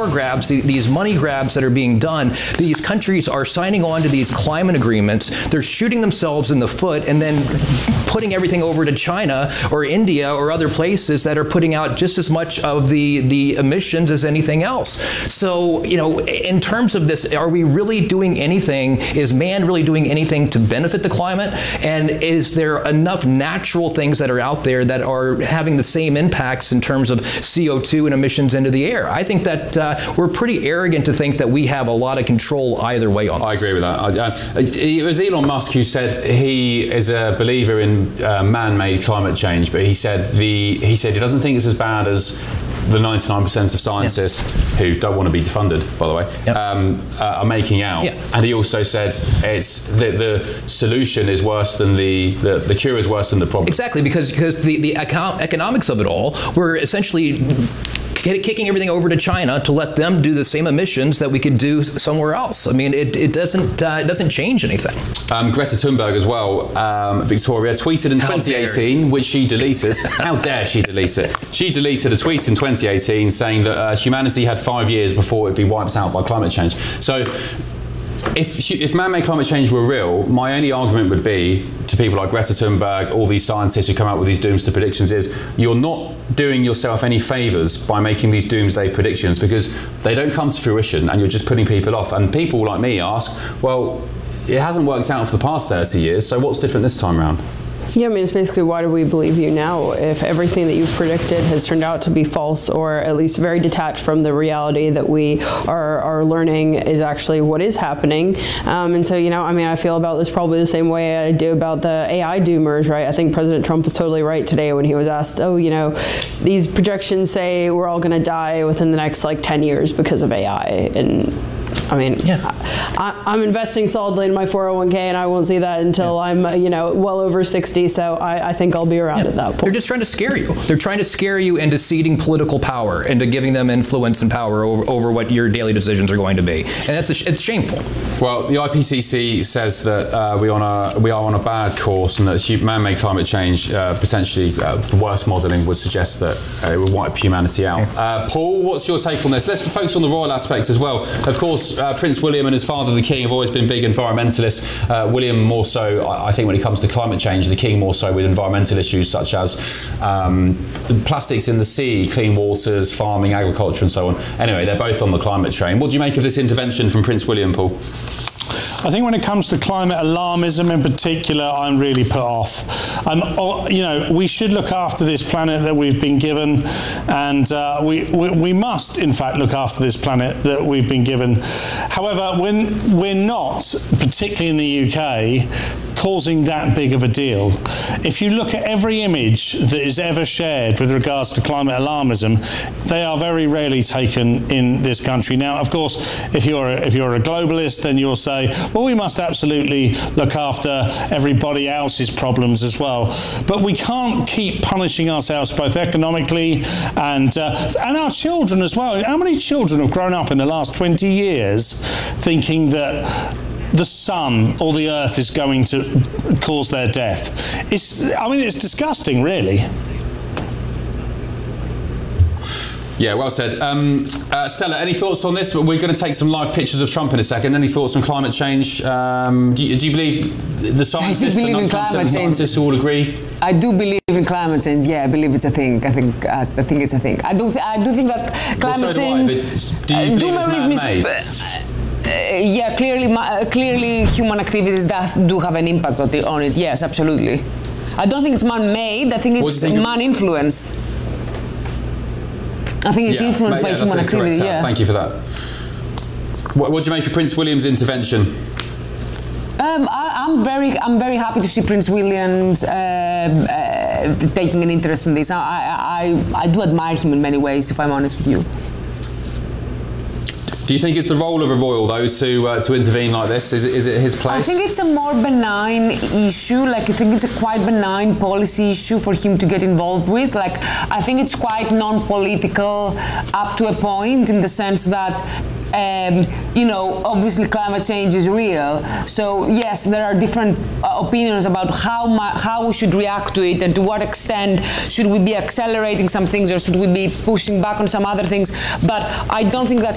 power grabs, these money grabs that are being done. These countries are signing on to these climate agreements. They're shooting themselves in the foot and then putting everything over to China or India or other places that are putting out just as much of the emissions as anything else. So, in terms of this, are we really doing anything? Is man really doing anything to benefit the climate? And is there enough natural things that are out there that are having the same impacts in terms of CO2 and emissions into the air? I think that we're pretty arrogant to think that we have a lot of control either way on this. I agree with that. It was Elon Musk who said he is a believer in man-made climate change, but he said he doesn't think it's as bad as the 99% of scientists who don't want to be defunded, by the way, are making out. And he also said it's the solution is worse than the cure is worse than the problem. Exactly, because the economics of it all, we're essentially kicking everything over to China to let them do the same emissions that we could do somewhere else. I mean, it doesn't change anything. Greta Thunberg as well, Victoria, tweeted in 2018, which she deleted. How dare she delete it? She deleted a tweet in 2018 saying that humanity had 5 years before it'd be wiped out by climate change. So if man-made climate change were real, my only argument would be to people like Greta Thunberg, all these scientists who come out with these doomsday predictions, is you're not doing yourself any favours by making these doomsday predictions, because they don't come to fruition and you're just putting people off. And people like me ask, well, it hasn't worked out for the past 30 years, so what's different this time around? Yeah, I mean, it's basically, why do we believe you now if everything that you've predicted has turned out to be false, or at least very detached from the reality that we are learning is actually what is happening? And so, I feel about this probably the same way I do about the AI doomers, right? I think President Trump was totally right today when he was asked, these projections say we're all going to die within the next 10 years because of AI. And I'm investing solidly in my 401k, and I won't see that until I'm, well over 60. So I think I'll be around at that point. They're just trying to scare you. They're trying to scare you into ceding political power, into giving them influence and power over what your daily decisions are going to be, and it's shameful. Well, the IPCC says that we are on a bad course, and that man-made climate change, potentially the worst modelling, would suggest that it would wipe humanity out. Paul, what's your take on this? Let's focus on the royal aspect as well. Of course, Prince William and his father, the King, have always been big environmentalists. William more so, I think, when it comes to climate change. The King more so with environmental issues such as plastics in the sea, clean waters, farming, agriculture, and so on. Anyway, they're both on the climate train. What do you make of this intervention from Prince William, Paul? I think when it comes to climate alarmism in particular, I'm really put off. We should look after this planet that we've been given, and we must, in fact, look after this planet that we've been given. However, when we're not, particularly in the UK, causing that big of a deal. If you look at every image that is ever shared with regards to climate alarmism, they are very rarely taken in this country. Now, of course, if you're a globalist, then you'll say, well, we must absolutely look after everybody else's problems as well. But we can't keep punishing ourselves both economically and our children as well. How many children have grown up in the last 20 years thinking that the sun or the earth is going to cause their death? It's disgusting, really. Yeah, well said. Stella, any thoughts on this? We're going to take some live pictures of Trump in a second. Any thoughts on climate change? Do you believe the scientists, the 99% scientists all agree? I do believe in climate change. Yeah, I believe it's a thing. I think it's a thing. I do think that climate change. Do you believe it's man-made? Yeah, clearly human activities do have an impact on it. Yes, absolutely. I don't think it's man-made. I think it's man-influenced. I think it's influenced by human activity. Yeah. Thank you for that. What do you make of Prince William's intervention? I'm very happy to see Prince William taking an interest in this. I do admire him in many ways, if I'm honest with you. Do you think it's the role of a royal, though, to intervene like this? Is it his place? I think it's a more benign issue. I think it's a quite benign policy issue for him to get involved with. I think it's quite non-political up to a point, in the sense that obviously climate change is real. So yes, there are different opinions about how we should react to it, and to what extent should we be accelerating some things or should we be pushing back on some other things. But I don't think that